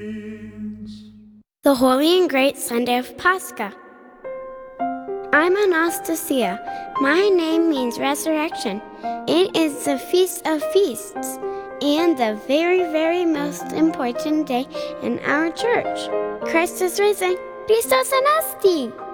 The Holy and Great Sunday of Pascha. I'm Anastasia. My name means resurrection. It is the Feast of Feasts and the very, very most important day in our church. Christ is risen. Christos Anasti!